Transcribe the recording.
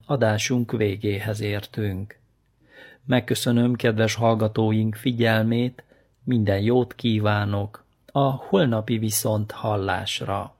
adásunk végéhez értünk. Megköszönöm kedves hallgatóink figyelmét, minden jót kívánok, a holnapi viszont hallásra.